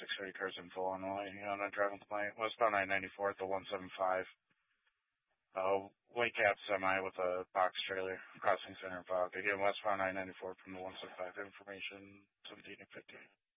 630 cars in full on a driving complaint. Westbound I-94 at the 175. White cab semi with a box trailer crossing center fog. Again, westbound I-94 from the 175. Information 17 and 50.